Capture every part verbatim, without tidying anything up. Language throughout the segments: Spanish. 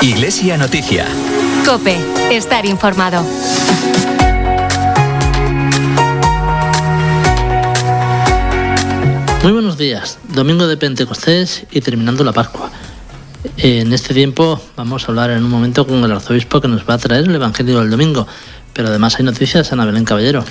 Iglesia Noticia. COPE. Estar informado. Muy buenos días. Domingo de Pentecostés y terminando la Pascua. En este tiempo vamos a hablar en un momento con el arzobispo que nos va a traer el Evangelio del domingo. Pero además hay noticias de Ana Belén Caballero.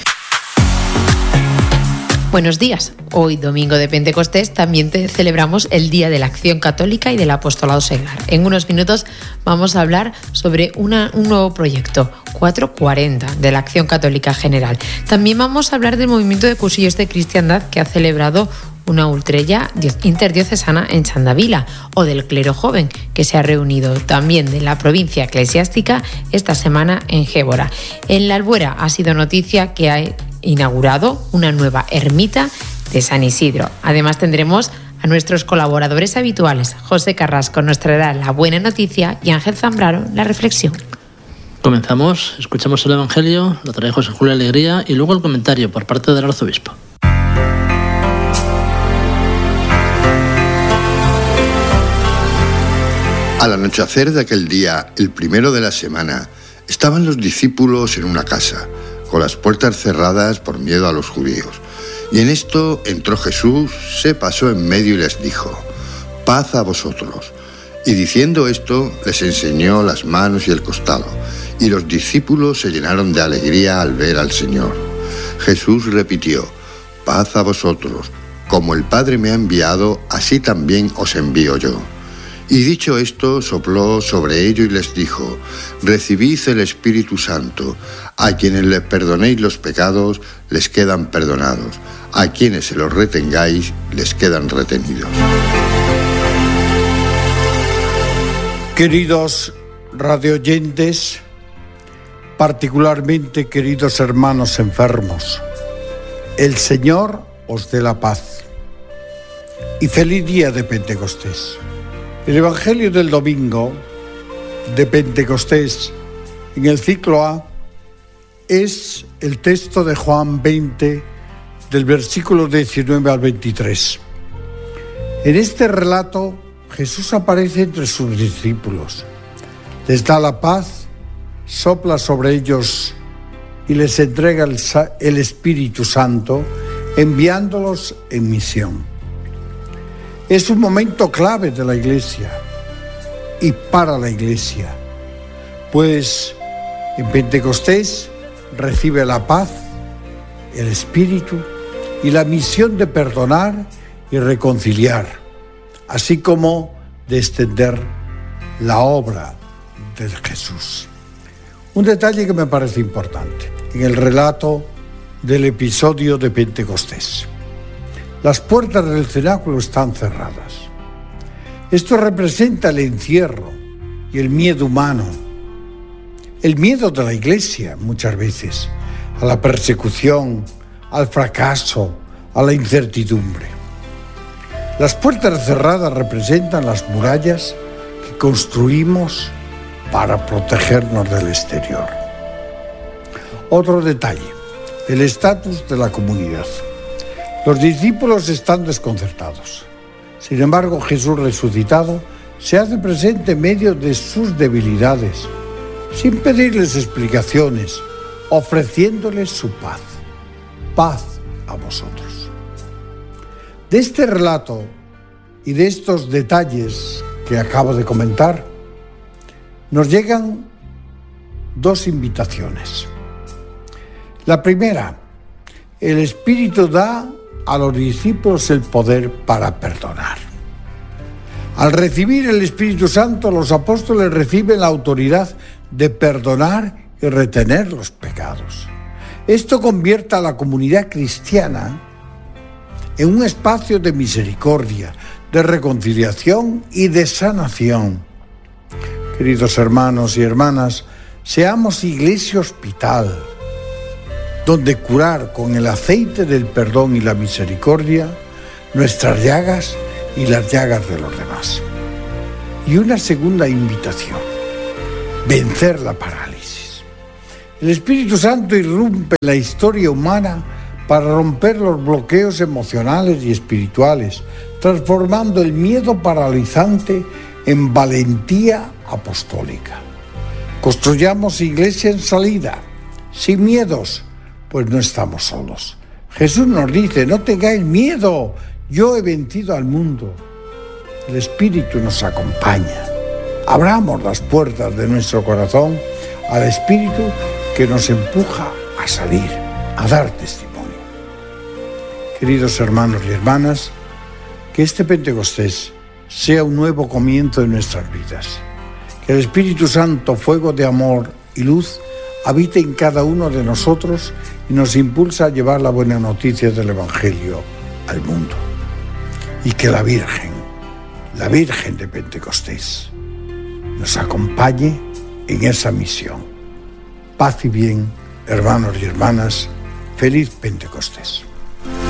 Buenos días. Hoy, domingo de Pentecostés, también te celebramos el Día de la Acción Católica y del Apostolado Seglar. En unos minutos vamos a hablar sobre una, un nuevo proyecto, cuatrocientos cuarenta, de la Acción Católica General. También vamos a hablar del movimiento de cursillos de cristiandad que ha celebrado una ultrella interdiocesana en Chandavila, o del clero joven que se ha reunido también de la provincia eclesiástica esta semana en Gébora. En la Albuera ha sido noticia que ha inaugurado una nueva ermita de San Isidro. Además tendremos a nuestros colaboradores habituales. José Carrasco nos traerá la buena noticia y Ángel Zambrano la reflexión. Comenzamos, escuchamos el Evangelio, lo trae José Julio Alegría y luego el comentario por parte del arzobispo. Al anochecer de aquel día, el primero de la semana, estaban los discípulos en una casa, con las puertas cerradas por miedo a los judíos. Y en esto entró Jesús, se pasó en medio y les dijo: paz a vosotros. Y diciendo esto, les enseñó las manos y el costado. Y los discípulos se llenaron de alegría al ver al Señor. Jesús repitió: paz a vosotros. Como el Padre me ha enviado, así también os envío yo. Y dicho esto, sopló sobre ellos y les dijo: recibid el Espíritu Santo. A quienes les perdonéis los pecados, les quedan perdonados. A quienes se los retengáis, les quedan retenidos. Queridos radioyentes, particularmente queridos hermanos enfermos, el Señor os dé la paz. Y feliz día de Pentecostés. El Evangelio del domingo de Pentecostés en el ciclo A es el texto de Juan veinte, del versículo diecinueve al veintitrés. En este relato, Jesús aparece entre sus discípulos, les da la paz, sopla sobre ellos y les entrega el, el Espíritu Santo, enviándolos en misión. Es un momento clave de la Iglesia y para la Iglesia, pues en Pentecostés recibe la paz, el Espíritu y la misión de perdonar y reconciliar, así como de extender la obra de Jesús. Un detalle que me parece importante en el relato del episodio de Pentecostés. Las puertas del cenáculo están cerradas. Esto representa el encierro y el miedo humano. El miedo de la Iglesia, muchas veces, a la persecución, al fracaso, a la incertidumbre. Las puertas cerradas representan las murallas que construimos para protegernos del exterior. Otro detalle, el estatus de la comunidad. Los discípulos están desconcertados. Sin embargo, Jesús resucitado se hace presente en medio de sus debilidades, sin pedirles explicaciones, ofreciéndoles su paz. Paz a vosotros. De este relato y de estos detalles que acabo de comentar, nos llegan dos invitaciones. La primera, el Espíritu da a los discípulos el poder para perdonar. Al recibir el Espíritu Santo, los apóstoles reciben la autoridad de perdonar y retener los pecados. Esto convierte a la comunidad cristiana en un espacio de misericordia, de reconciliación y de sanación. Queridos hermanos y hermanas, seamos iglesia hospital, donde curar con el aceite del perdón y la misericordia nuestras llagas y las llagas de los demás. Y una segunda invitación: vencer la parálisis. El Espíritu Santo irrumpe en la historia humana para romper los bloqueos emocionales y espirituales, transformando el miedo paralizante en valentía apostólica. Construyamos iglesia en salida, sin miedos, pues no estamos solos. Jesús nos dice, no tengáis miedo, yo he vencido al mundo. El Espíritu nos acompaña. Abramos las puertas de nuestro corazón al Espíritu que nos empuja a salir, a dar testimonio. Queridos hermanos y hermanas, que este Pentecostés sea un nuevo comienzo en nuestras vidas. Que el Espíritu Santo, fuego de amor y luz, habite en cada uno de nosotros y nos impulsa a llevar la buena noticia del Evangelio al mundo. Y que la Virgen, la Virgen de Pentecostés, nos acompañe en esa misión. Paz y bien, hermanos y hermanas, feliz Pentecostés.